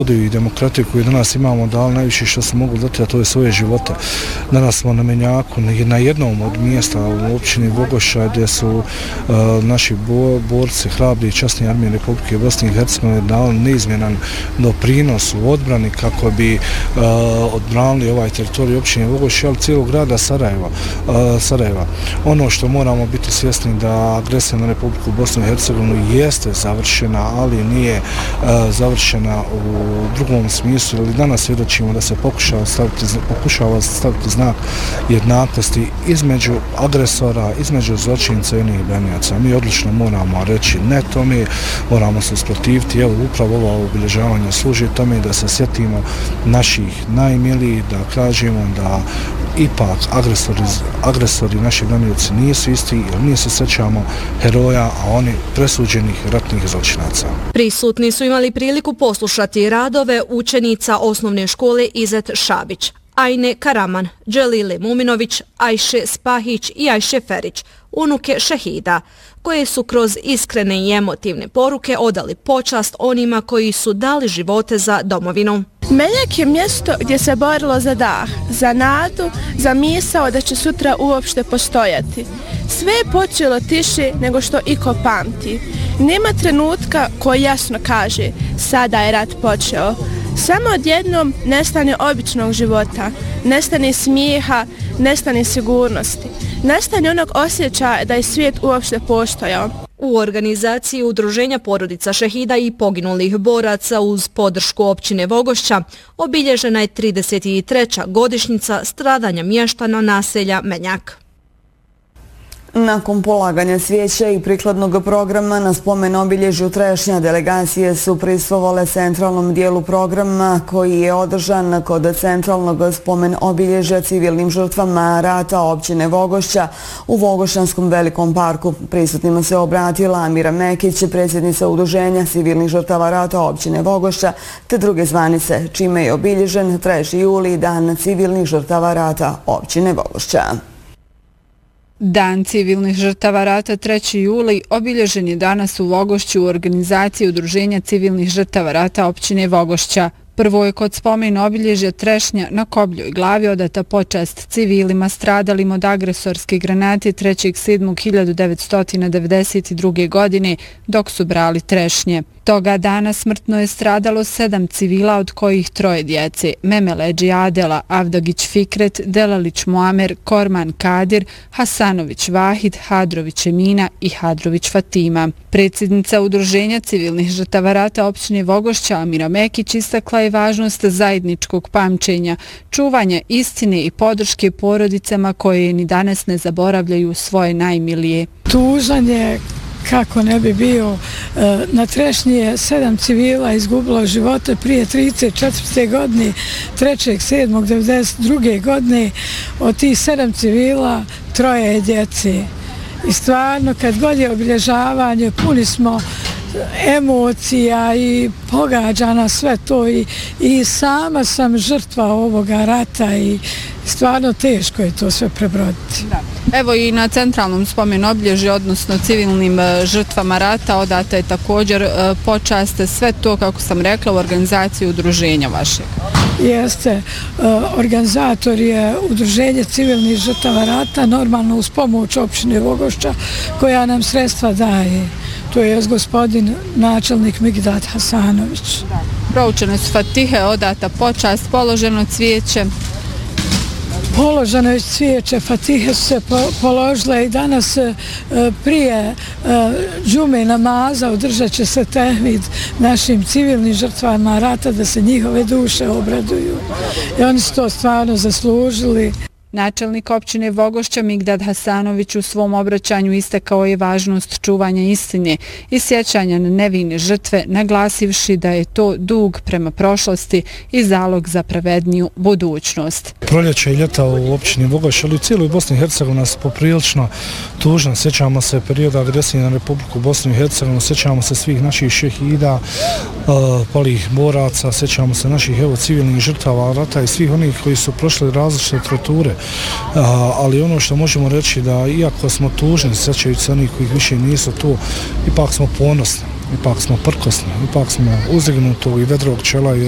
I demokratiju koju danas imamo dali najviše što smo mogli dati, a to je svoje živote. Danas smo na Menjaku, na jednom od mjesta u općini Vogošća gdje su naši borci, hrabri i časni armije Republike Bosne i Hercegovine dali neizmjenan doprinos u odbrani kako bi odbranili ovaj teritorij općine Vogošća, ali cijelog grada Sarajeva. Ono što moramo biti svjesni da agresija na Republiku Bosnu i Hercegovinu jeste završena, ali nije završena u drugom smislu, ili danas svjedočimo da se pokušava staviti znak jednakosti između agresora, između zločinca i onih branioca. Mi odlično moramo reći ne tome, moramo se usprotiviti. Evo, upravo ovo obilježavanje služi tome da se sjetimo naših najmilijih, da kažemo da ipak agresori naši branioci nisu isti, jer mi se sjećamo heroja, a oni presuđenih ratnih zločinaca. Prisutni su imali priliku poslušati radove učenica osnovne škole Izet Šabić, Ajne Karaman, Dželile Muminović, Ajše Spahić i Ajše Ferić, unuke šehida, koje su kroz iskrene i emotivne poruke odali počast onima koji su dali živote za domovinu. Menjak je mjesto gdje se borilo za dah, za nadu, za misao da će sutra uopšte postojati. Sve je počelo tiše nego što iko pamti. Nema trenutka koji jasno kaže, sada je rat počeo. Samo odjednom nestane običnog života, nestane smijeha, nestane sigurnosti, nestane onog osjećaja da je svijet uopšte postojao. U organizaciji Udruženja porodica šehida i poginulih boraca uz podršku općine Vogošća obilježena je 33. godišnjica stradanja mještana naselja Menjak. Nakon polaganja svijeća i prikladnog programa na spomen obilježju Trešnja, delegacije su prisustvovale centralnom dijelu programa koji je održan kod centralnog spomen obilježja civilnim žrtvama rata općine Vogošća u Vogošćanskom velikom parku. Prisutnima se obratila Amira Mekić, predsjednica Udruženja civilnih žrtava rata općine Vogošća, te druge zvanice, čime je obilježen 3. juli, dan civilnih žrtava rata općine Vogošća. Dan civilnih žrtava rata 3. juli obilježen je danas u Vogošću u organizaciji Udruženja civilnih žrtava rata općine Vogošća. Prvo je kod spomen obilježja Trešnja na Kobljoj glavi odata počast civilima stradalim od agresorske granate 3.7.1992. godine dok su brali trešnje. Toga dana smrtno je stradalo 7 civila, od kojih 3 djece: Memeleđi Adela, Avdagić Fikret, Delalić Muamer, Korman Kadir, Hasanović Vahid, Hadrović Emina i Hadrović Fatima. Predsjednica Udruženja civilnih žrtava rata općine Vogošća Amira Mekić istakla je važnost zajedničkog pamćenja, čuvanja istine i podrške porodicama koje ni danas ne zaboravljaju svoje najmilije. Tužan je, kako ne bi bio, na Trešnji je 7 civila izgubilo živote prije 34. godine, 3.7.1992. godine. Od tih 7 civila 3 je djece. I stvarno, kad god je obilježavanje, puni smo emocija i pogađa nas sve to i sama sam žrtva ovoga rata i stvarno teško je to sve prebroditi. Evo i na centralnom spomen obilježju, odnosno civilnim žrtvama rata, odata je također počast, sve to, kako sam rekla, u organizaciji udruženja vašeg. Jeste, organizator je Udruženje civilnih žrtava rata, normalno uz pomoć općine Vogošća koja nam sredstva daje. To je gospodin načelnik Migdad Hasanović. Proučene su fatihe, odata počast, položeno cvijeće. Položeno je cvijeće, fatihe su se položile i danas prije džume namaza održat će se tehvid našim civilnim žrtvama rata da se njihove duše obraduju. I oni su to stvarno zaslužili. Načelnik općine Vogošća Migdad Hasanović u svom obraćanju istakao je važnost čuvanja istine i sjećanja na nevine žrtve, naglasivši da je to dug prema prošlosti i zalog za pravedniju budućnost. Proljeće i ljeta u općini Vogošća, ali u cijeloj Bosni i Hercegovini su poprilično tužna. Sjećamo se perioda agresije na Republiku Bosnu i Hercegovinu, sjećamo se svih naših šehida, palih boraca, sjećamo se naših civilnih žrtava rata i svih onih koji su prošli različite torture. Ali ono što možemo reći da iako smo tužni, sjećajući se onih kojih više nisu tu, ipak smo ponosni, ipak smo prkosni, ipak smo uzdignutog i vedrog čela.